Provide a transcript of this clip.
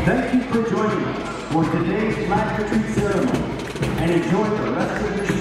Thank you for joining us for today's flag retreat ceremony and enjoy the rest of the